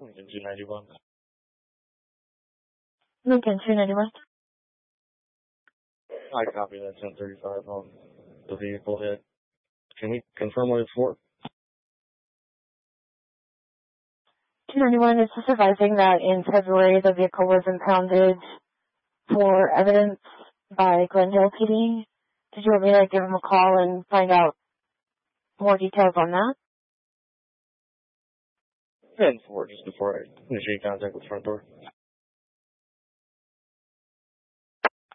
Lincoln 291. Lincoln 291. I copy that 1035 on the vehicle hit. Can we confirm what it's for? 291 is just advising that in February the vehicle was impounded for evidence by Glendale PD. Did you want me to give him a call and find out more details on that? 10-4, just before I initiate contact with front door.